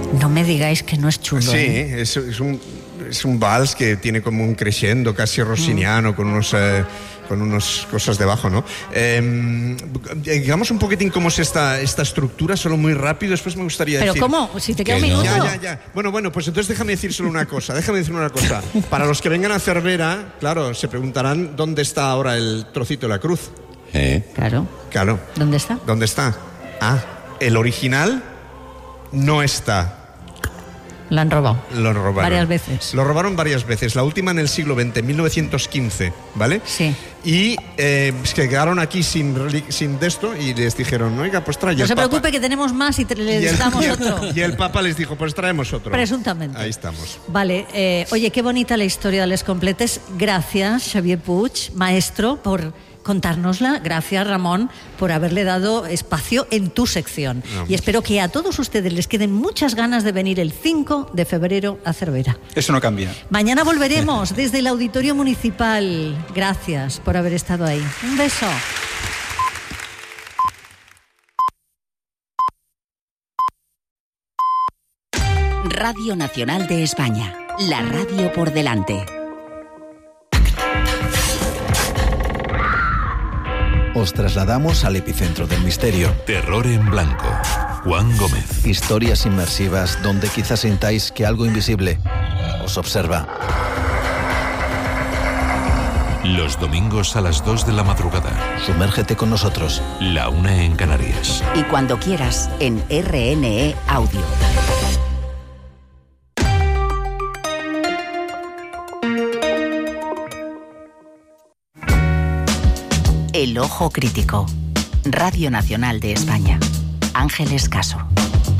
No me digáis que no es chulo. Sí, es un vals que tiene como un crescendo casi rossiniano con unas cosas debajo, ¿no? Digamos un poquitín cómo es esta estructura, solo muy rápido, después me gustaría decir... ¿Pero cómo? Si te queda un minuto. Ya. Bueno, pues entonces déjame decir solo una cosa. Para los que vengan a Cervera, claro, se preguntarán dónde está ahora el trocito de la cruz. Claro. ¿Dónde está? El original no está. Lo han robado. Lo robaron. Varias veces. Lo robaron varias veces. La última en el siglo XX, 1915, ¿vale? Sí. Y se quedaron aquí sin de esto y les dijeron, oiga, pues trae. No se preocupe que tenemos más y les damos otro. Y el Papa les dijo, pues traemos otro. Presuntamente. Ahí estamos. Vale. Oye, qué bonita la historia de Les Completes. Gracias, Xavier Puig, maestro, por contárnosla. Gracias, Ramón, por haberle dado espacio en tu sección. Y espero que a todos ustedes les queden muchas ganas de venir el 5 de febrero a Cervera. Eso no cambia. Mañana volveremos desde el Auditorio Municipal. Gracias por haber estado ahí. Un beso. Radio Nacional de España. La radio por delante. Os trasladamos al epicentro del misterio. Terror en blanco. Juan Gómez. Historias inmersivas donde quizás sintáis que algo invisible os observa. Los domingos a las 2 de la madrugada. Sumérgete con nosotros. La 1 en Canarias. Y cuando quieras en RNE Audio. El Ojo Crítico. Radio Nacional de España. Ángeles Caso.